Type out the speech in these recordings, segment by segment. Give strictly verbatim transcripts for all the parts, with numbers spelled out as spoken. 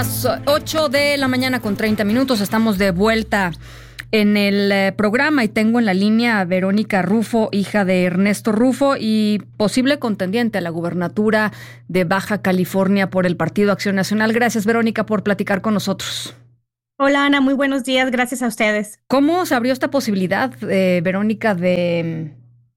ocho de la mañana con treinta minutos, estamos de vuelta en el eh, programa y tengo en la línea a Verónica Rufo, hija de Ernesto Rufo y posible contendiente a la gubernatura de Baja California por el Partido Acción Nacional. Gracias, Verónica, por platicar con nosotros. Hola, Ana, muy buenos días, gracias a ustedes. ¿Cómo se abrió esta posibilidad, eh, Verónica, de,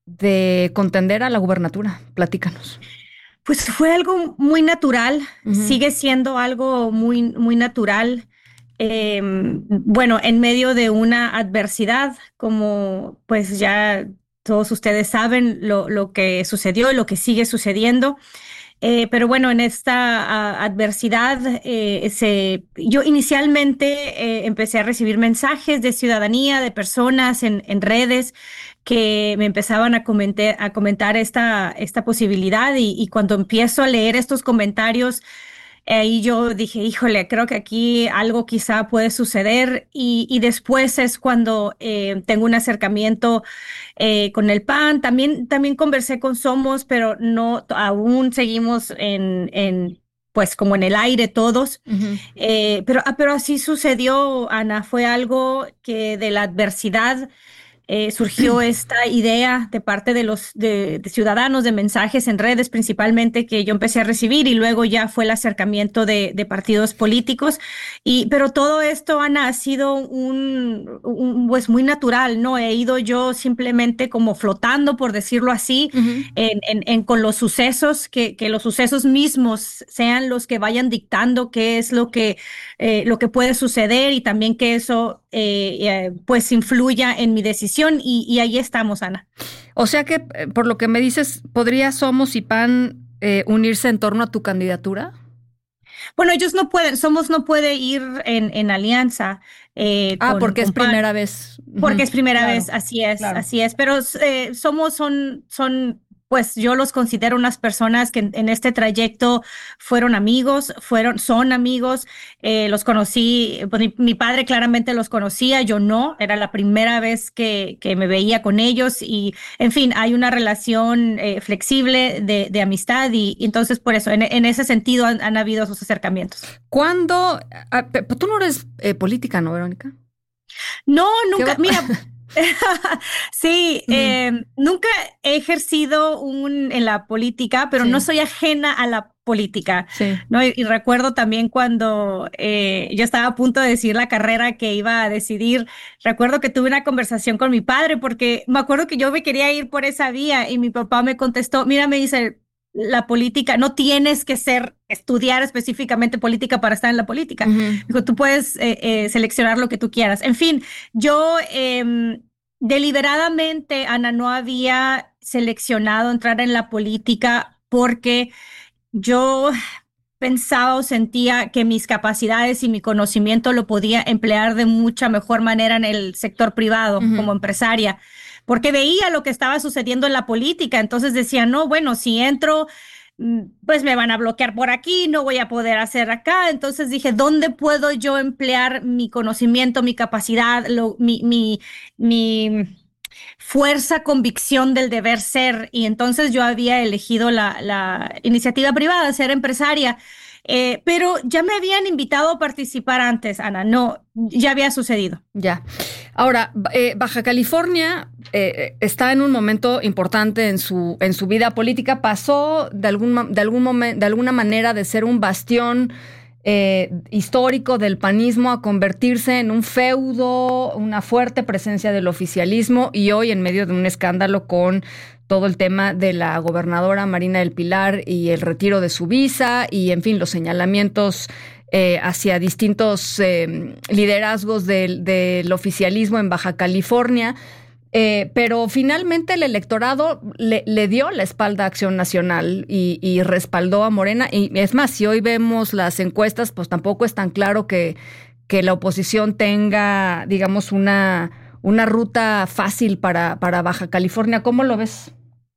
de contender a la gubernatura? Platícanos. Pues fue algo muy natural, uh-huh. Sigue siendo algo muy, muy natural. Eh, bueno, en medio de una adversidad, como pues ya todos ustedes saben lo, lo que sucedió y lo que sigue sucediendo. Eh, pero bueno, en esta uh, adversidad, eh, se, yo inicialmente eh, empecé a recibir mensajes de ciudadanía, de personas en, en redes que me empezaban a comentar, a comentar esta, esta posibilidad y, y cuando empiezo a leer estos comentarios, ahí eh, yo dije, híjole, creo que aquí algo quizá puede suceder y, y después es cuando eh, tengo un acercamiento eh, con el P A N. También, también conversé con Somos, pero no, aún seguimos en, en pues como en el aire todos. Uh-huh. Eh, pero, pero así sucedió, Ana, fue algo que de la adversidad Eh, surgió esta idea de parte de los de, de ciudadanos, de mensajes en redes principalmente que yo empecé a recibir y luego ya fue el acercamiento de, de partidos políticos. Y, pero todo esto, Ana, ha sido un, un pues muy natural, ¿no? He ido yo simplemente como flotando, por decirlo así, uh-huh. en, en, en, con los sucesos, que, que los sucesos mismos sean los que vayan dictando qué es lo que, eh, lo que puede suceder y también que eso eh, eh, pues influya en mi decisión. Y, y ahí estamos, Ana. O sea que, por lo que me dices, ¿podría Somos y P A N eh, unirse en torno a tu candidatura? Bueno, ellos no pueden, Somos no puede ir en, en alianza. Eh, ah, con, porque con es P A N. Primera vez. Porque uh-huh. es primera claro, vez, así es, claro. así es. Pero eh, Somos son, son pues yo los considero unas personas que en, en este trayecto fueron amigos, fueron, son amigos, eh, los conocí, pues mi, mi padre claramente los conocía, yo no, era la primera vez que, que me veía con ellos y, en fin, hay una relación eh, flexible de, de amistad y, y entonces por eso, en, en ese sentido han, han habido esos acercamientos. ¿Cuándo? Ah, tú no eres eh, política, ¿no, Verónica? No, nunca, mira... sí, eh, mm. nunca he ejercido un, en la política, pero sí. no soy ajena a la política, sí. ¿no? Y, y recuerdo también cuando eh, yo estaba a punto de decidir la carrera que iba a decidir, recuerdo que tuve una conversación con mi padre porque me acuerdo que yo me quería ir por esa vía y mi papá me contestó, mira, me dice, la política, no tienes que ser, estudiar específicamente política para estar en la política. Uh-huh. Digo, tú puedes eh, eh, seleccionar lo que tú quieras. En fin, yo eh, deliberadamente, Ana, no había seleccionado entrar en la política porque yo pensaba o sentía que mis capacidades y mi conocimiento lo podía emplear de mucha mejor manera en el sector privado, uh-huh. como empresaria. Porque veía lo que estaba sucediendo en la política, entonces decía, no, bueno, si entro, pues me van a bloquear por aquí, no voy a poder hacer acá, entonces dije, ¿dónde puedo yo emplear mi conocimiento, mi capacidad, lo, mi, mi, mi fuerza, convicción del deber ser? Y entonces yo había elegido la, la iniciativa privada, ser empresaria. Eh, pero ya me habían invitado a participar antes, Ana, no, ya había sucedido. Ya. Ahora, eh, Baja California eh, está en un momento importante en su, en su vida política. Pasó de, algún, de, algún momen, de alguna manera de ser un bastión eh, histórico del panismo a convertirse en un feudo, una fuerte presencia del oficialismo y hoy en medio de un escándalo con todo el tema de la gobernadora Marina del Pilar y el retiro de su visa y, en fin, los señalamientos eh, hacia distintos eh, liderazgos del, del oficialismo en Baja California. Eh, pero finalmente el electorado le, le dio la espalda a Acción Nacional y, y respaldó a Morena. Y es más, si hoy vemos las encuestas, pues tampoco es tan claro que, que la oposición tenga, digamos, una... una ruta fácil para, para Baja California. ¿Cómo lo ves?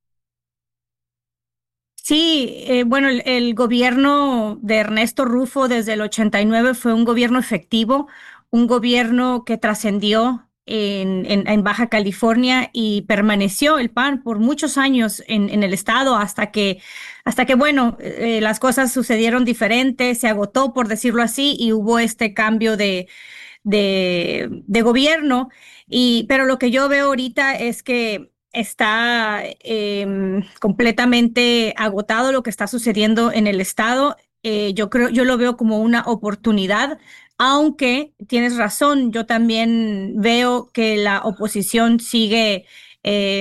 Sí, eh, bueno, el, el gobierno de Ernesto Rufo desde el ochenta y nueve fue un gobierno efectivo, un gobierno que trascendió en, en, en Baja California y permaneció el P A N por muchos años en, en el estado hasta que, hasta que bueno, eh, las cosas sucedieron diferentes, se agotó, por decirlo así, y hubo este cambio de, de, de gobierno. Y, pero lo que yo veo ahorita es que está eh, completamente agotado lo que está sucediendo en el estado. Eh, yo creo, yo lo veo como una oportunidad, aunque tienes razón, yo también veo que la oposición sigue eh,